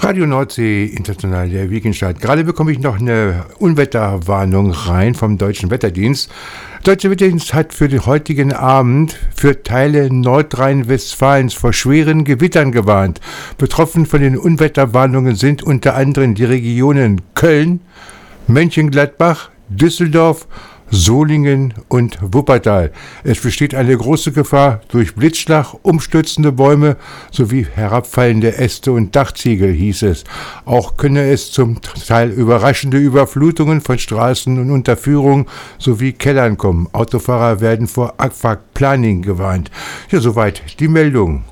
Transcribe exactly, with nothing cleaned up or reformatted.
Radio Nordsee International, der Weekendstart. Gerade bekomme ich noch eine Unwetterwarnung rein vom Deutschen Wetterdienst. Der Deutsche Wetterdienst hat für den heutigen Abend für Teile Nordrhein-Westfalens vor schweren Gewittern gewarnt. Betroffen von den Unwetterwarnungen sind unter anderem die Regionen Köln, Mönchengladbach, Düsseldorf, Solingen und Wuppertal. Es besteht eine große Gefahr durch Blitzschlag, umstürzende Bäume sowie herabfallende Äste und Dachziegel, hieß es. Auch könne es zum Teil überraschende Überflutungen von Straßen und Unterführungen sowie Kellern kommen. Autofahrer werden vor Aquaplaning gewarnt. Ja, soweit die Meldung.